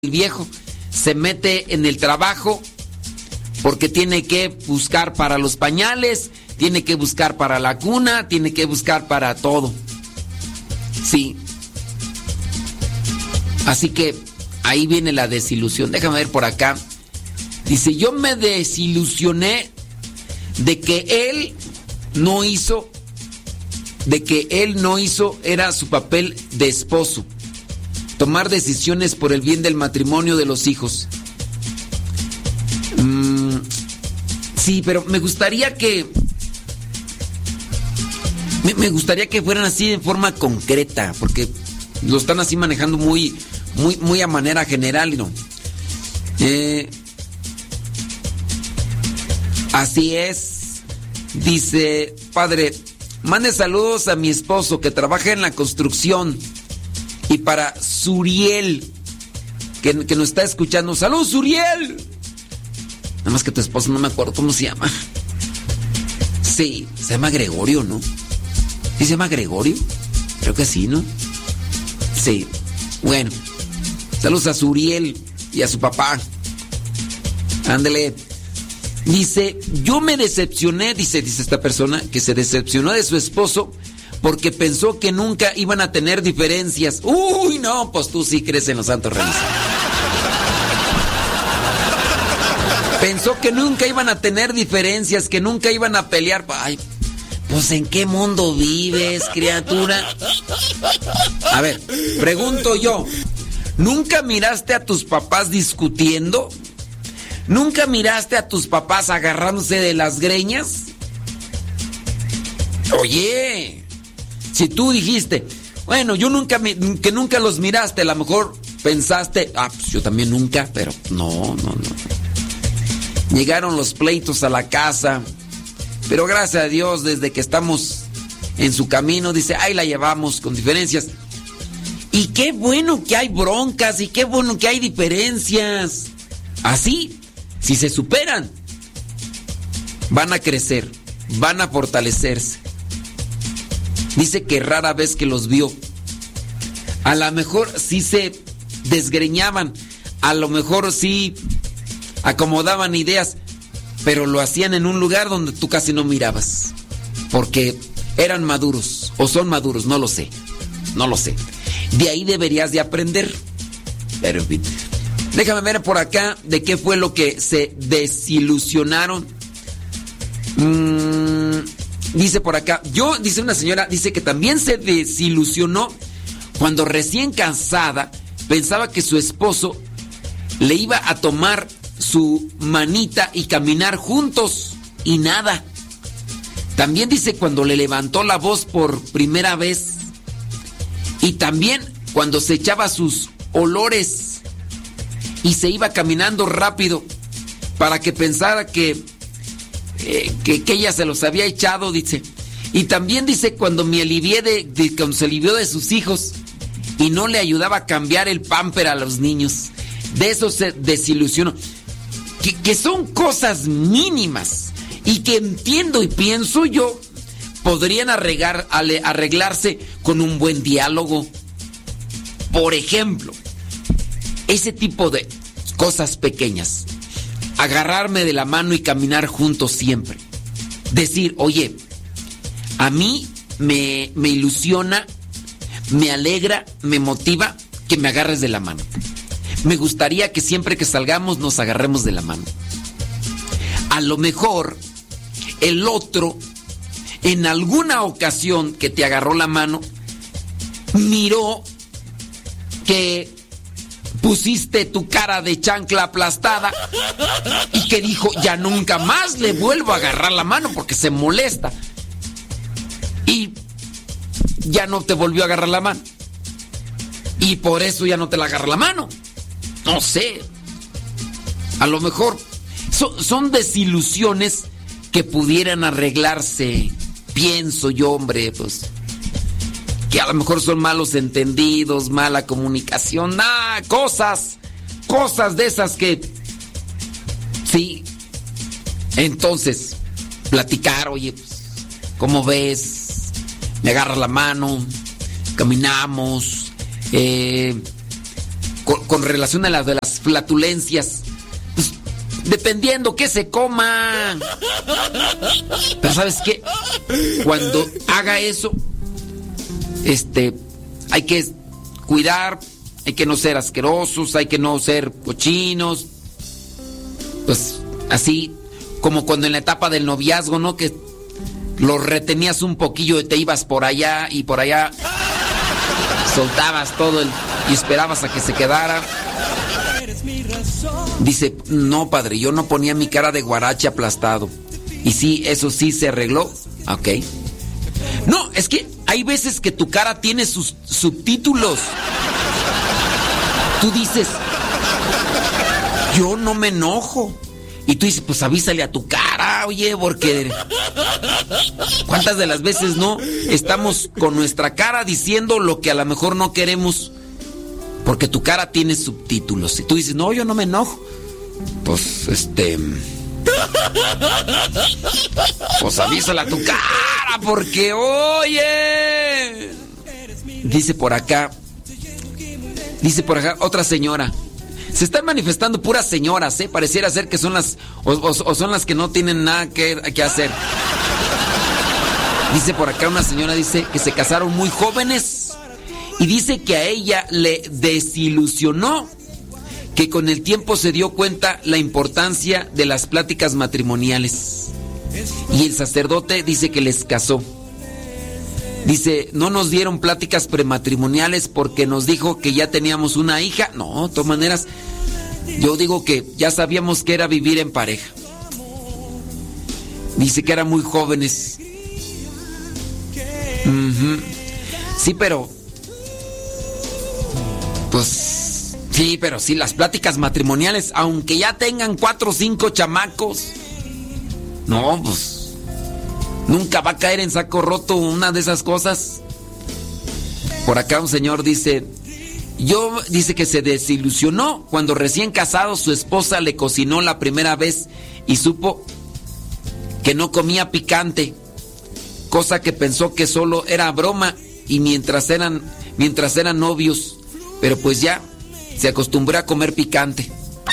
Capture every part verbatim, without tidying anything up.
El viejo se mete en el trabajo porque tiene que buscar para los pañales, tiene que buscar para la cuna, tiene que buscar para todo. Sí. Así que ahí viene la desilusión. Déjame ver por acá. Dice, yo me desilusioné de que él no hizo, de que él no hizo, era su papel de esposo. Tomar decisiones por el bien del matrimonio de los hijos. Mm, sí, pero me gustaría que... Me, me gustaría que fueran así de forma concreta, porque lo están así manejando muy, muy, muy a manera general, ¿no? Eh, así es. Dice, padre, mande saludos a mi esposo que trabaja en la construcción. Y para Suriel, que, que nos está escuchando. ¡Salud, Suriel! Nada más que tu esposo no me acuerdo cómo se llama. Sí, se llama Gregorio, ¿no? ¿Sí se llama Gregorio? Creo que sí, ¿no? Sí. Bueno. Saludos a Suriel y a su papá. Ándele. Dice, yo me decepcioné, dice, dice esta persona, que se decepcionó de su esposo porque pensó que nunca iban a tener diferencias. Uy, no, pues tú sí crees en los santos reyes. Pensó que nunca iban a tener diferencias, que nunca iban a pelear. Ay, pues ¿en qué mundo vives, criatura? A ver, pregunto yo, ¿nunca miraste a tus papás discutiendo? ¿Nunca miraste a tus papás agarrándose de las greñas? Oye... Si tú dijiste, bueno, yo nunca, que nunca los miraste, a lo mejor pensaste, ah, pues yo también nunca, pero no, no, no. Llegaron los pleitos a la casa, pero gracias a Dios, desde que estamos en su camino, dice, ahí la llevamos con diferencias. Y qué bueno que hay broncas, y qué bueno que hay diferencias. Así, si se superan, van a crecer, van a fortalecerse. Dice que rara vez que los vio. A lo mejor sí se desgreñaban, a lo mejor sí acomodaban ideas, pero lo hacían en un lugar donde tú casi no mirabas, porque eran maduros, o son maduros, no lo sé, no lo sé. De ahí deberías de aprender. Pero en fin, déjame ver por acá de qué fue lo que se desilusionaron. Mmm... Dice por acá, yo, dice una señora, dice que también se desilusionó cuando recién casada pensaba que su esposo le iba a tomar su manita y caminar juntos y nada. También dice cuando le levantó la voz por primera vez y también cuando se echaba sus olores y se iba caminando rápido para que pensara que Eh, que, que ella se los había echado, dice. Y también dice cuando me alivié de, de cuando se alivió de sus hijos y no le ayudaba a cambiar el pamper a los niños. De eso se desilusionó. Que, que son cosas mínimas y que entiendo y pienso yo podrían arreglar, arreglarse con un buen diálogo. Por ejemplo, ese tipo de cosas pequeñas. Agarrarme de la mano y caminar juntos siempre. Decir, oye, a mí me, me ilusiona, me alegra, me motiva que me agarres de la mano. Me gustaría que siempre que salgamos nos agarremos de la mano. A lo mejor el otro, en alguna ocasión que te agarró la mano, miró que pusiste tu cara de chancla aplastada y que dijo, ya nunca más le vuelvo a agarrar la mano porque se molesta. Y ya no te volvió a agarrar la mano. Y por eso ya no te la agarra la mano. No sé. A lo mejor son, son desilusiones que pudieran arreglarse. Pienso yo, hombre, pues... que a lo mejor son malos entendidos, mala comunicación, ah, cosas, cosas de esas que... Sí. Entonces, platicar, oye, pues, ¿cómo ves? Me agarras la mano, caminamos, eh, con, con relación a las de las flatulencias. Pues, dependiendo qué se coma. Pero ¿sabes qué? Cuando haga eso, este, hay que cuidar, hay que no ser asquerosos, hay que no ser cochinos. Pues así como cuando en la etapa del noviazgo, ¿no? Que lo retenías un poquillo y te ibas por allá y por allá soltabas todo el, y esperabas a que se quedara. Dice, no, padre, yo no ponía mi cara de guarache aplastado. Y sí, eso sí se arregló. Ok. No, es que hay veces que tu cara tiene sus subtítulos. Tú dices, yo no me enojo. Y tú dices, pues avísale a tu cara, oye, porque ¿cuántas de las veces no estamos con nuestra cara diciendo lo que a lo mejor no queremos? Porque tu cara tiene subtítulos. Y tú dices, no, yo no me enojo. Pues, este... Pues avísale a tu cara, porque, oye... Dice por acá... Dice por acá otra señora... Se están manifestando puras señoras, ¿eh? Pareciera ser que son las... O, o, o son las que no tienen nada que, que hacer. Dice por acá una señora, dice que se casaron muy jóvenes. Y dice que a ella le desilusionó que con el tiempo se dio cuenta la importancia de las pláticas matrimoniales. Y el sacerdote dice que les casó. Dice, no nos dieron pláticas prematrimoniales porque nos dijo que ya teníamos una hija. No, de todas maneras, yo digo que ya sabíamos que era vivir en pareja. Dice que eran muy jóvenes. Uh-huh. Sí, pero... Pues... Sí, pero sí, las pláticas matrimoniales, aunque ya tengan cuatro o cinco chamacos... No, pues... Nunca va a caer en saco roto una de esas cosas. Por acá un señor dice, yo dice que se desilusionó cuando recién casado su esposa le cocinó la primera vez y supo que no comía picante, cosa que pensó que solo era broma y mientras eran mientras eran novios, pero pues ya se acostumbró a comer picante.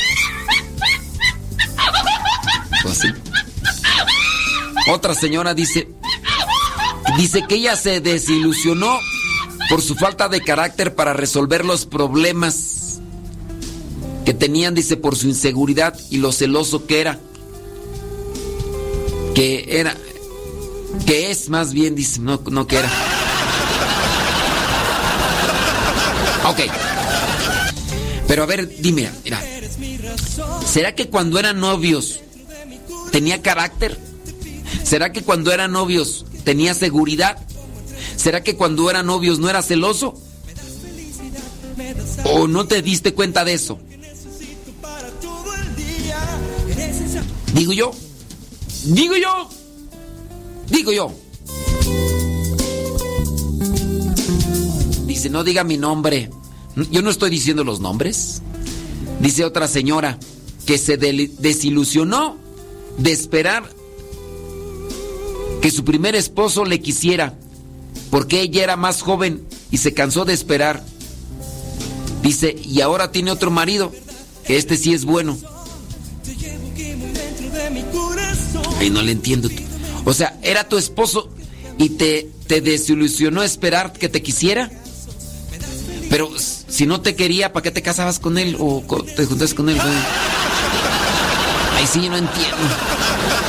Pues sí. Otra señora dice, dice que ella se desilusionó por su falta de carácter para resolver los problemas que tenían, dice, por su inseguridad y lo celoso que era. Que era, que es más bien, dice, no, no que era. Ok. Pero a ver, dime, mira, ¿será que cuando eran novios tenía carácter? ¿Será que cuando eran novios tenía seguridad? ¿Será que cuando eran novios no era celoso? ¿O no te diste cuenta de eso? Digo yo. Digo yo. Digo yo. Dice, no diga mi nombre. Yo no estoy diciendo los nombres. Dice otra señora que se desilusionó de esperar que su primer esposo le quisiera, porque ella era más joven y se cansó de esperar. Dice, y ahora tiene otro marido, que este sí es bueno. Ay, no le entiendo. O sea, era tu esposo y te, te desilusionó esperar que te quisiera. Pero si no te quería, ¿para qué te casabas con él o te juntas con él? Ay, sí, no entiendo.